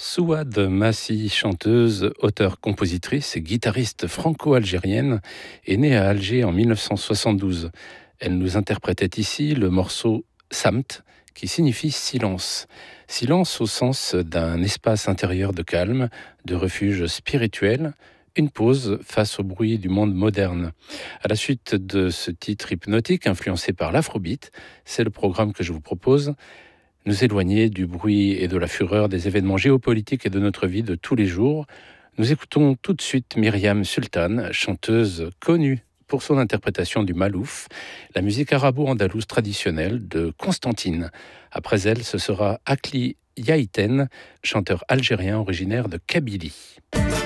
Souad Massi, chanteuse, auteure-compositrice et guitariste franco-algérienne, est née à Alger en 1972. Elle nous interprétait ici le morceau Samt, qui signifie silence. Silence au sens d'un espace intérieur de calme, de refuge spirituel, une pause face au bruit du monde moderne. À la suite de ce titre hypnotique influencé par l'afrobeat, c'est le programme que je vous propose. Nous éloigner du bruit et de la fureur des événements géopolitiques et de notre vie de tous les jours. Nous écoutons tout de suite Myriam Sultan, chanteuse connue pour son interprétation du malouf, la musique arabo-andalouse traditionnelle de Constantine. Après elle, ce sera Akli Yaïten, chanteur algérien originaire de Kabylie.